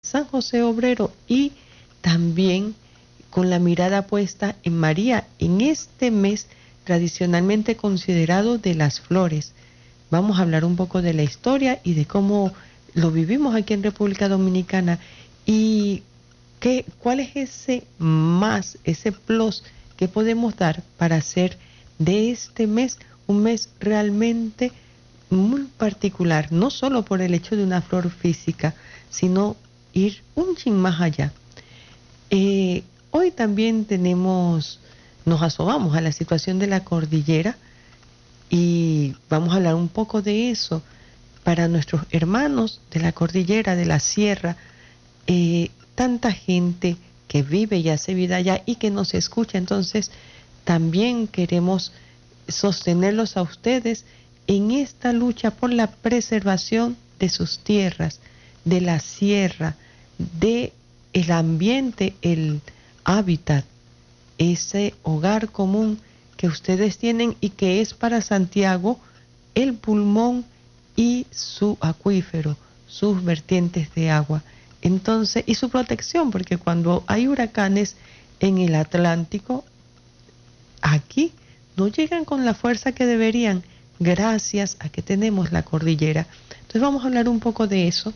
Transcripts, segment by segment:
San José Obrero y también con la mirada puesta en María en este mes tradicionalmente considerado de las flores. Vamos a hablar un poco de la historia y de cómo lo vivimos aquí en República Dominicana y cuál es ese más, ese plus que podemos dar para hacer de este mes un mes realmente muy particular, no solo por el hecho de una flor física, sino ir un chin más allá. Hoy también nos asomamos a la situación de la cordillera y vamos a hablar un poco de eso para nuestros hermanos de la cordillera, de la sierra, tanta gente que vive y hace vida allá y que nos escucha. Entonces, también queremos sostenerlos a ustedes en esta lucha por la preservación de sus tierras, de la sierra, de el ambiente, el hábitat, ese hogar común que ustedes tienen y que es para Santiago el pulmón y su acuífero, sus vertientes de agua. Entonces, y su protección, porque cuando hay huracanes en el Atlántico, aquí no llegan con la fuerza que deberían, gracias a que tenemos la cordillera. Entonces vamos a hablar un poco de eso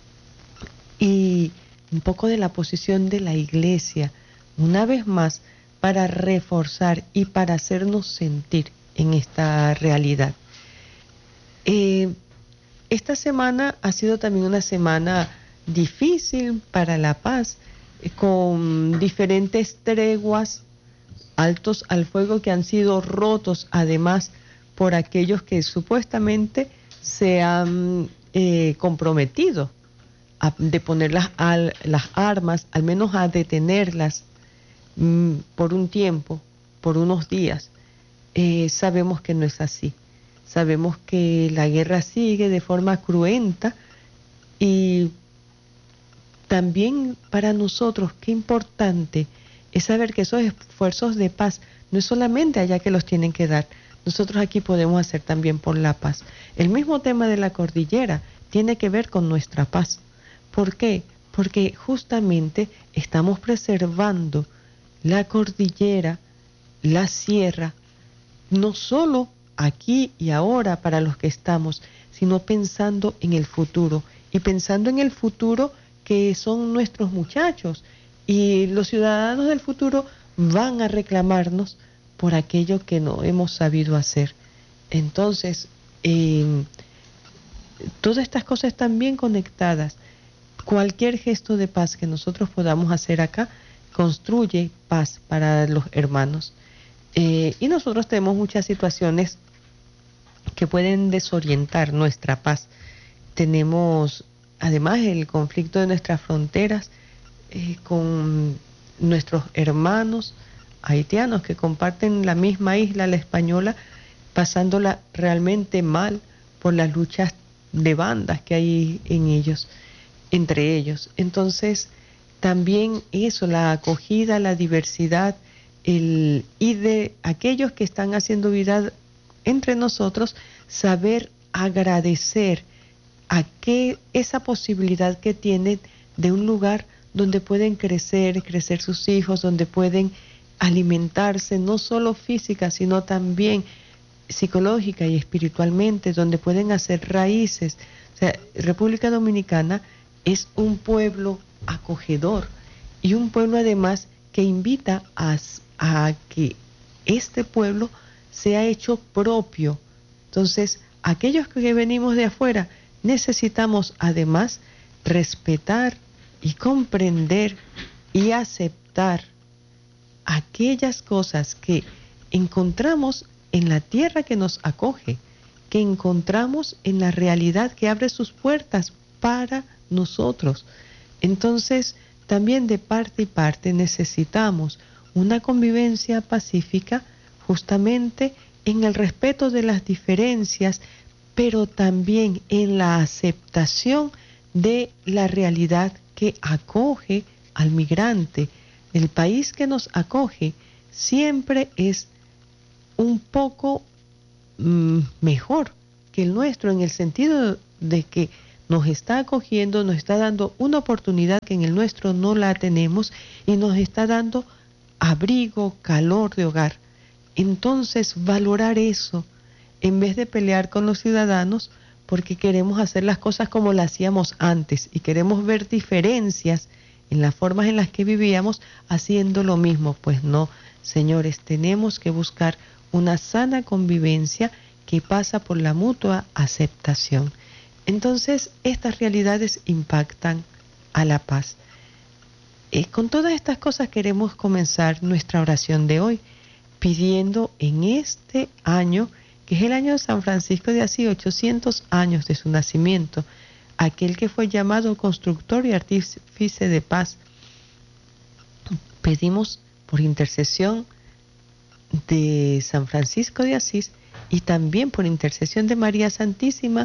y un poco de la posición de la iglesia, una vez más, para reforzar y para hacernos sentir en esta realidad. Esta semana ha sido también una semana difícil para la paz, con diferentes treguas, altos al fuego que han sido rotos además por aquellos que supuestamente se han comprometido a deponer las armas, al menos a detenerlas por un tiempo, por unos días. Sabemos que no es así. Sabemos que la guerra sigue de forma cruenta y también para nosotros qué importante es saber que esos esfuerzos de paz no es solamente allá que los tienen que dar, nosotros aquí podemos hacer también por la paz. El mismo tema de la cordillera tiene que ver con nuestra paz. ¿Por qué? Porque justamente estamos preservando la cordillera, la sierra, no solo aquí y ahora para los que estamos, sino pensando en el futuro y pensando en el futuro que son nuestros muchachos y los ciudadanos del futuro van a reclamarnos por aquello que no hemos sabido hacer. Entonces, todas estas cosas están bien conectadas. Cualquier gesto de paz que nosotros podamos hacer acá construye paz para los hermanos. Y nosotros tenemos muchas situaciones que pueden desorientar nuestra paz. Tenemos además el conflicto de nuestras fronteras con nuestros hermanos haitianos que comparten la misma isla, la Española, pasándola realmente mal por las luchas de bandas que hay en ellos, entre ellos. Entonces, también eso, la acogida, la diversidad, y de aquellos que están haciendo vida entre nosotros, saber agradecer esa posibilidad que tienen de un lugar donde pueden crecer sus hijos, donde pueden alimentarse, no solo física, sino también psicológica y espiritualmente, donde pueden hacer raíces. O sea, República Dominicana es un pueblo acogedor y un pueblo además que invita a que este pueblo sea hecho propio. Entonces, aquellos que venimos de afuera necesitamos además respetar y comprender y aceptar aquellas cosas que encontramos en la tierra que nos acoge, que encontramos en la realidad que abre sus puertas para nosotros. Entonces, también de parte y parte necesitamos una convivencia pacífica justamente en el respeto de las diferencias, pero también en la aceptación de la realidad que acoge al migrante. El país que nos acoge siempre es un poco mejor que el nuestro en el sentido de que nos está acogiendo, nos está dando una oportunidad que en el nuestro no la tenemos y nos está dando abrigo, calor de hogar. Entonces, valorar eso en vez de pelear con los ciudadanos porque queremos hacer las cosas como las hacíamos antes y queremos ver diferencias en las formas en las que vivíamos haciendo lo mismo. Pues no, señores, tenemos que buscar una sana convivencia que pasa por la mutua aceptación. Entonces, estas realidades impactan a la paz. Con todas estas cosas queremos comenzar nuestra oración de hoy, pidiendo en este año, que es el año de San Francisco de Asís, 800 años de su nacimiento, aquel que fue llamado constructor y artífice de paz. Pedimos por intercesión de San Francisco de Asís y también por intercesión de María Santísima,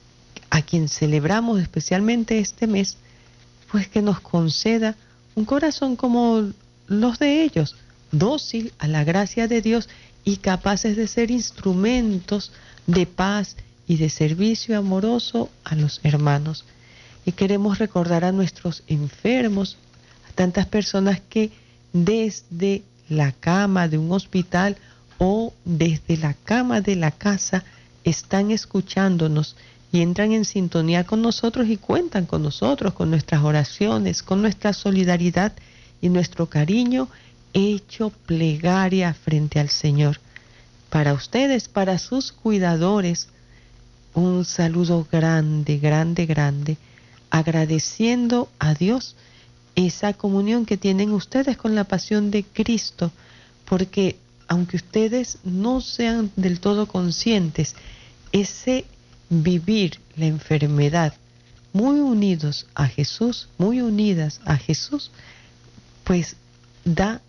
a quien celebramos especialmente este mes, pues que nos conceda un corazón como los de ellos, dócil a la gracia de Dios y capaces de ser instrumentos de paz y de servicio amoroso a los hermanos. Y queremos recordar a nuestros enfermos, a tantas personas que desde la cama de un hospital o desde la cama de la casa están escuchándonos y entran en sintonía con nosotros y cuentan con nosotros, con nuestras oraciones, con nuestra solidaridad y nuestro cariño hecho plegaria frente al Señor. Para ustedes, para sus cuidadores, un saludo grande, grande, grande, agradeciendo a Dios esa comunión que tienen ustedes con la pasión de Cristo, porque aunque ustedes no sean del todo conscientes, ese vivir la enfermedad muy unidos a Jesús, muy unidas a Jesús, pues da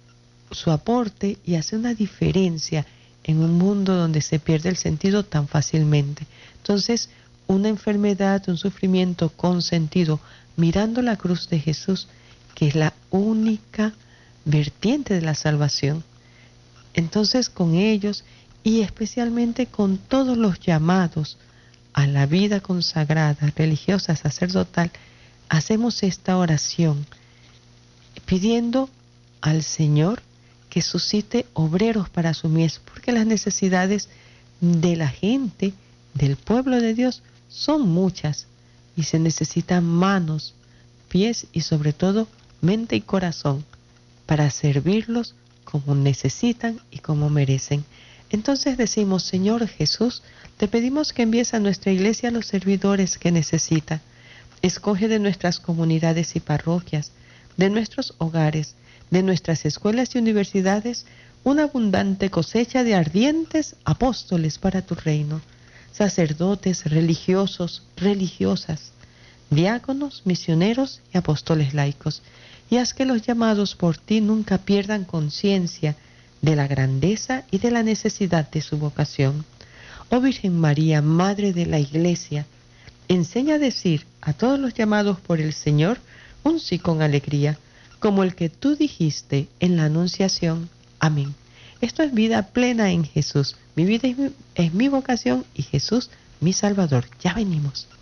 su aporte y hace una diferencia en un mundo donde se pierde el sentido tan fácilmente. Entonces, una enfermedad, un sufrimiento con sentido, mirando la cruz de Jesús, que es la única vertiente de la salvación. Entonces, con ellos y especialmente con todos los llamados a la vida consagrada, religiosa, sacerdotal, hacemos esta oración pidiendo al Señor que suscite obreros para su mies, porque las necesidades de la gente, del pueblo de Dios, son muchas y se necesitan manos, pies y sobre todo mente y corazón para servirlos como necesitan y como merecen. Entonces decimos, Señor Jesús, te pedimos que envíes a nuestra iglesia a los servidores que necesita. Escoge de nuestras comunidades y parroquias, de nuestros hogares, de nuestras escuelas y universidades, una abundante cosecha de ardientes apóstoles para tu reino, sacerdotes, religiosos, religiosas, diáconos, misioneros y apóstoles laicos, y haz que los llamados por ti nunca pierdan conciencia de la grandeza y de la necesidad de su vocación. Oh Virgen María, Madre de la Iglesia, enseña a decir a todos los llamados por el Señor un sí con alegría, como el que tú dijiste en la Anunciación. Amén. Esto es vida plena en Jesús. Mi vida es mi vocación y Jesús mi Salvador. Ya venimos.